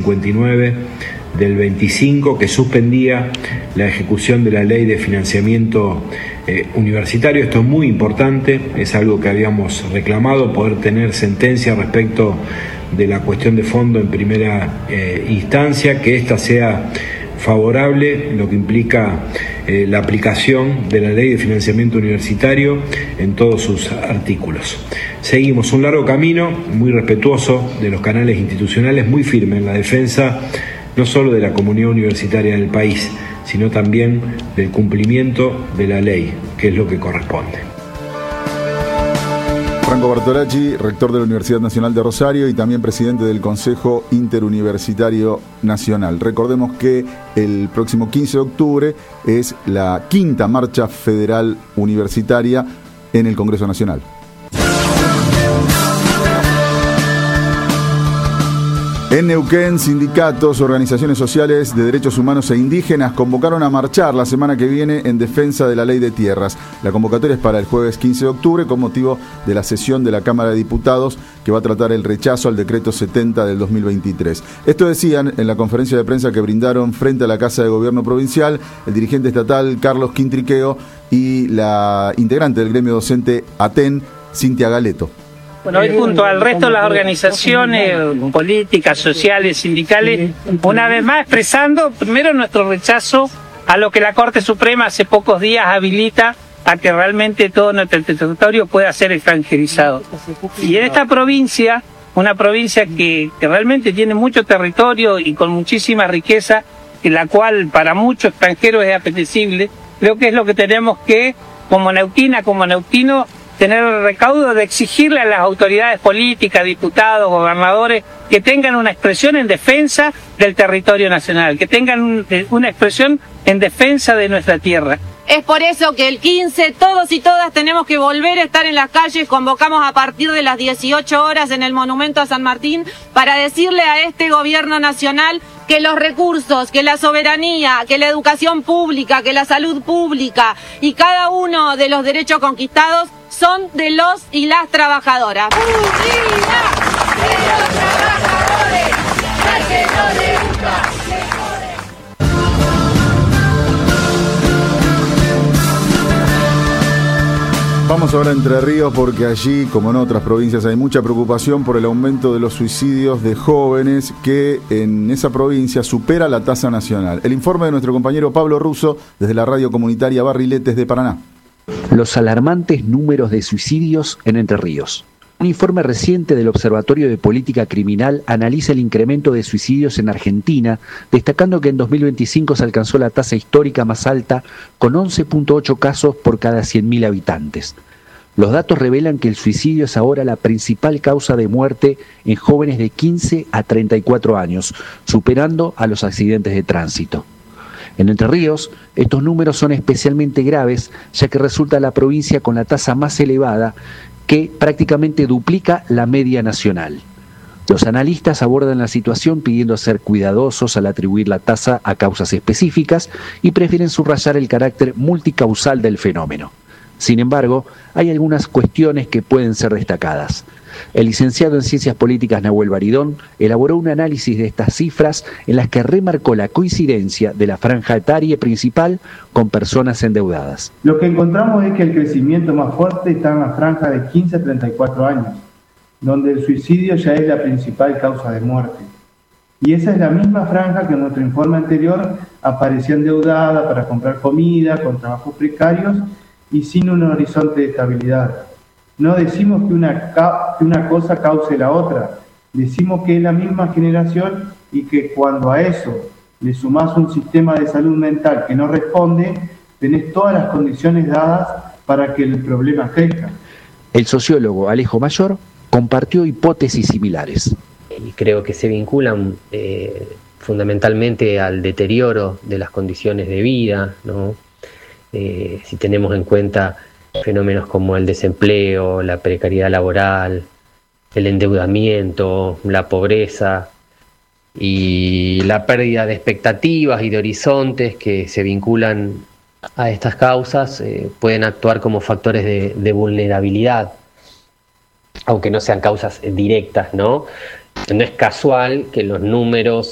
59 del 25, que suspendía la ejecución de la ley de financiamiento universitario. Esto es muy importante, es algo que habíamos reclamado, poder tener sentencia respecto de la cuestión de fondo en primera instancia, que ésta sea favorable, lo que implica la aplicación de la ley de financiamiento universitario en todos sus artículos. Seguimos un largo camino, muy respetuoso de los canales institucionales, muy firme en la defensa no solo de la comunidad universitaria del país, sino también del cumplimiento de la ley, que es lo que corresponde. Franco Bartolacci, rector de la Universidad Nacional de Rosario y también presidente del Consejo Interuniversitario Nacional. Recordemos que el próximo 15 de octubre es la 5ª Marcha Federal Universitaria en el Congreso Nacional. En Neuquén, sindicatos, organizaciones sociales de derechos humanos e indígenas convocaron a marchar la semana que viene en defensa de la ley de tierras. La convocatoria es para el jueves 15 de octubre con motivo de la sesión de la Cámara de Diputados que va a tratar el rechazo al decreto 70 del 2023. Esto decían en la conferencia de prensa que brindaron frente a la Casa de Gobierno Provincial el dirigente estatal Carlos Quintriqueo y la integrante del gremio docente ATEN, Cintia Galeto. Bueno, hoy junto al resto de las organizaciones políticas, sociales, sindicales, una vez más expresando primero nuestro rechazo a lo que la Corte Suprema hace pocos días habilita a que realmente todo nuestro territorio pueda ser extranjerizado. Y en esta provincia, una provincia que realmente tiene mucho territorio y con muchísima riqueza, en la cual para muchos extranjeros es apetecible, creo que es lo que tenemos que, como neuquina, como neuquino, tener el recaudo de exigirle a las autoridades políticas, diputados, gobernadores, que tengan una expresión en defensa del territorio nacional, que tengan una expresión en defensa de nuestra tierra. Es por eso que el 15 todos y todas tenemos que volver a estar en las calles. Convocamos a partir de las 18 horas en el Monumento a San Martín para decirle a este gobierno nacional que los recursos, que la soberanía, que la educación pública, que la salud pública y cada uno de los derechos conquistados son de los y las trabajadoras. ¡Unidad de los trabajadores! ¡Al que no le gusta! Vamos ahora a Entre Ríos porque allí, como en otras provincias, hay mucha preocupación por el aumento de los suicidios de jóvenes que en esa provincia supera la tasa nacional. El informe de nuestro compañero Pablo Russo desde la radio comunitaria Barriletes de Paraná. Los alarmantes números de suicidios en Entre Ríos. Un informe reciente del Observatorio de Política Criminal analiza el incremento de suicidios en Argentina, destacando que en 2025 se alcanzó la tasa histórica más alta, con 11.8 casos por cada 100.000 habitantes. Los datos revelan que el suicidio es ahora la principal causa de muerte en jóvenes de 15 a 34 años, superando a los accidentes de tránsito. En Entre Ríos, estos números son especialmente graves, ya que resulta la provincia con la tasa más elevada, que prácticamente duplica la media nacional. Los analistas abordan la situación pidiendo ser cuidadosos al atribuir la tasa a causas específicas y prefieren subrayar el carácter multicausal del fenómeno. Sin embargo, hay algunas cuestiones que pueden ser destacadas. El licenciado en Ciencias Políticas Nahuel Baridón elaboró un análisis de estas cifras en las que remarcó la coincidencia de la franja etaria principal con personas endeudadas. Lo que encontramos es que el crecimiento más fuerte está en la franja de 15 a 34 años, donde el suicidio ya es la principal causa de muerte. Y esa es la misma franja que en nuestro informe anterior aparecía endeudada para comprar comida, con trabajos precarios y sin un horizonte de estabilidad. No decimos que una cosa cause la otra, decimos que es la misma generación y que cuando a eso le sumás un sistema de salud mental que no responde, tenés todas las condiciones dadas para que el problema crezca. El sociólogo Alejo Mayor compartió hipótesis similares. Y creo que se vinculan fundamentalmente al deterioro de las condiciones de vida, ¿no? Si tenemos en cuenta fenómenos como el desempleo, la precariedad laboral, el endeudamiento, la pobreza y la pérdida de expectativas y de horizontes que se vinculan a estas causas, pueden actuar como factores de vulnerabilidad, aunque no sean causas directas, ¿no? No es casual que los números